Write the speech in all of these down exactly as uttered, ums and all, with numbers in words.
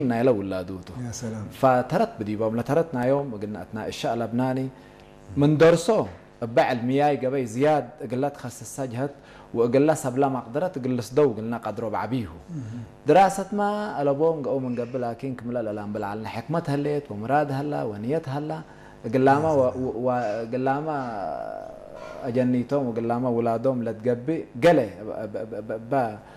نايلا ولادوته يا سلام. فترت بدي بام لترتنا يوم قلنا أثناء الشقة لبناني من درسه بعد مياي قبي زياد قلت خس السجهت وقلنا سبلا مقدرة قلنا سدو قلنا قدروا بعبيه دراسة ما على بوم قو من قبل لكن كملا الآن بالعلن حكمتها الليت ومرادها لا ونيتها لا قلنا ما وقلنا ما أجنيتهم وقلنا ما ولادهم لا تقبي قلي ب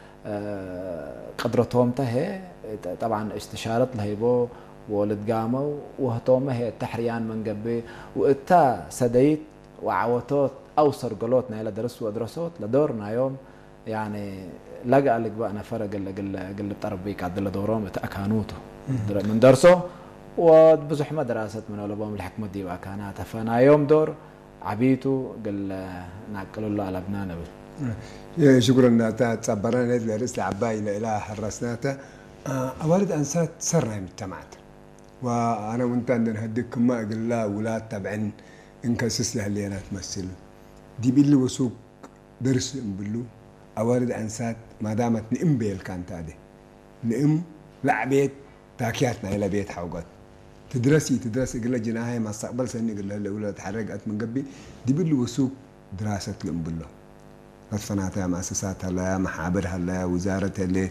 قدرتهم تهي طبعا استشارت لهيبو ولد قاموا وهتومه هي التحريان من قبي وإتا سديت وعوتوت أوصر قلوتنا إلى درس ودرسوت لدورنا يوم يعني لقى لك بقى فرق اللي قل قل تربيك عد دورهم تأكانوته من درسه وبزح ما دراسة من أولبهم الحكمة دي وأكاناتها فأنا يوم دور عبيته قل ناكل الله على ابنانا بي شكرا ناتا تصبرنا لرسل عباينا إلى حرسناتا أوالد أنسات سرنا مجتمعات وأنا وأنت عندنا هديك ما أقول لا ولاد تبعن إنكسس لها اللي أنا تمثل دي باللي وسوق درس بلو أوالد أنسات ما دامت نئم بيل كانت هذه نئم لعبيت تاكياتنا إلى بيت حوقات تدرسي تدرسي قل جناهي ما استقبل سني قل له الأولاد حرقت من قبي دي باللي وسوق دراسة لأم بلو رفناتها مؤسساتها لا محابرها لا وزارتها اللي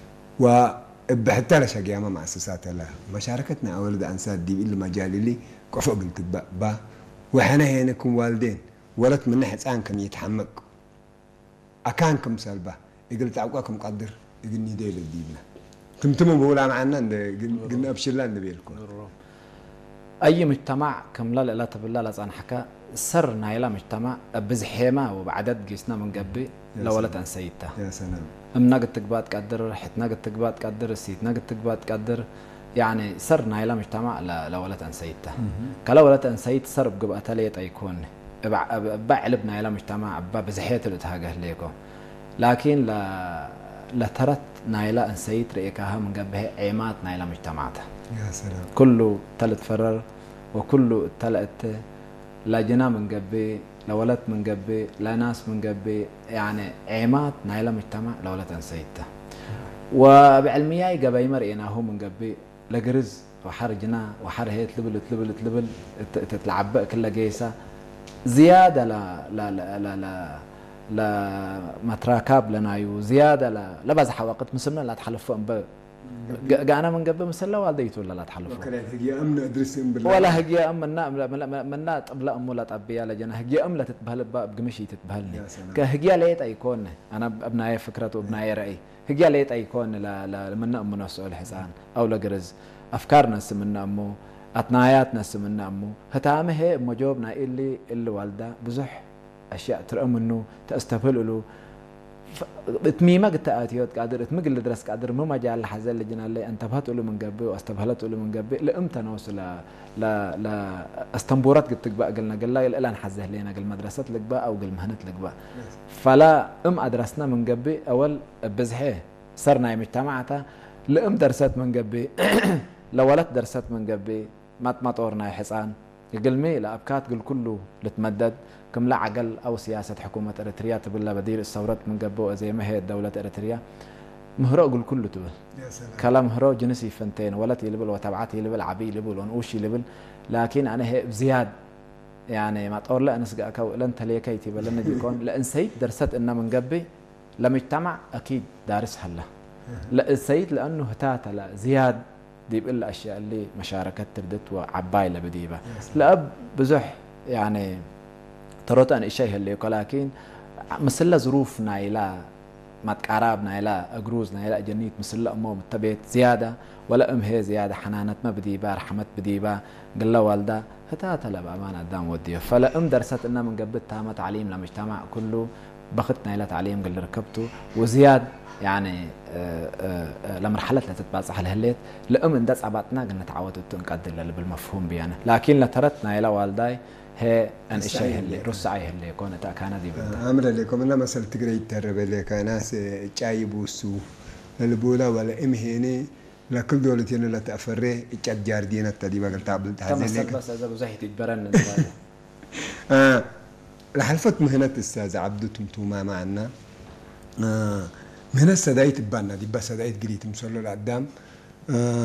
وبحتى لا شقيا ما مؤسساتها لا مشاركتنا أولاد أنسات دي اللي مجال لي كفو قلت با, با وحنا هينكم والدين ولد من ناحية عنكم يتحمق أكانكم سلبة يقول تعوقكم قدر يقول ندي للديبنا تمتموا بولا معنا قلنا أبشر لنا بيلكم أي مجتمع كم لا لا تبلا لا عن حكا سرنا إلى مجتمع بزحمة وبعدد جسنا من قبي لولا تنسيته يا سلام أمنا قد تقبات قدر حتنا قد تقبات قدر سيتنا قد تقبات قدر يعني سرنا إلى مجتمع لا لولا تنسيته كلا ولا تنسيت سر بقبة تليت أيكون بعلبنا إلى مجتمع بزحية الاتهاجه ليكم لكن لا لا ترت نايلا أنسيت رئيكها من قبه عمات نايلا مجتمعته يا سلام كله تلت فرر وكله تلت لا جنا من قبي لا ولد من قبي لا ناس من قبي يعني عمات نايلا مجتمع لا ولا تنسيته وبعلمياي قبي مرئناه من قبي لجرز وحرجنا وحرهيت لبل تلبل تلبل تتلعب كل جيسة زيادة لا لا لا لا لا لا متراكب لنا يو زيادة لا لا بزح وقت مسلمنا لا تحلفون ب جانا من قبل مسلا والديت ولا لا تحلفون وكلا هجي أمن أدرسهم بالله ولا هجي أم النا منا طبلا أم ولا طبيا لجنا هجي أم لا تتبهل بقى بقمشي تتبهلني كهجي ليت أيكون أنا ابنائي فكرة وابنائي رأي هجي ليت أيكون لا لا منا أم نفسه الحسان أو لجرز أفكارنا سمنا أمه أتناياتنا سمنا أمه هتعمه هي مجوبنا اللي اللي والده بزح أشياء ترى منه تستفل له تميمة قد تأتيوت قادر تمقل درس قادر ما مجال الحزل اللي جنا اللي انتبهت له من قبل واستبهلت له من قبل لأمتى نوصل لا لا لا استنبورات قد تقبأ قلنا قل لا الآن حزه لنا قل مدرسة لك بقى أو قل مهنة لك بقى فلا أم أدرسنا من قبل أول بزحه صرنا مجتمعته لأم درست من قبل لولت درست من قبل ما ما طورنا حصان يقول مي لا أبكات قل كله لتمدد كم لا عقل أو سياسة حكومة إريتريا تبلا بديل الثورات من قبل زي ما هي الدولة إريتريا مهرو قل كله تبل كلام مهرو جنسي فنتين ولا تيلبل وتبعتي لبل عبي لبل ونوشي لبل لكن أنا هي بزياد يعني ما تقول لا نسقى كو لن تليكي تبل لن يكون لأن سيد درست إنه من قبل لمجتمع أكيد دارس هلا لا السيد لأنه هتات لا زياد دي بقول الأشياء اللي مشاركة تردت وعباي لبديبة لأب بزح يعني تروت أن الشيء اللي ولكن مثل ظروف نايلا ما تقرب نايلا أجروز نايلا جنيت مثل أمه متبيت زيادة ولا أم هي زيادة حنانت ما بديبة رحمت بديبة قال له والده هتات لا بأمانة قدام وديه فلا أم درست إنها من قبل تامة تعليم لمجتمع كله بخت نايلا تعليم قال ركبته وزياد يعني لمرحلة لا تتبع صح الهليت لأم إن دس عباتنا قلنا تعودت تنقدر اللي بالمفهوم بيانا لكن لترتنا إلى والداي هي أن الشيء اللي رصعيه اللي يكون تأكانا دي بدأ أمر لكم أنا مثلا تقرأ يترب لك ناس جايبوسو البولا ولا إم هني لكل دولتين لا تأفره إتجار جاردين التديبة قلت قبل تهزين لك بس إذا بزحي تجبرن آه لحلفت مهنة الأستاذ عبدو تمتوما معنا آه مهنة سدايت بنا دي بس سدايت قريت مسلول قدام آه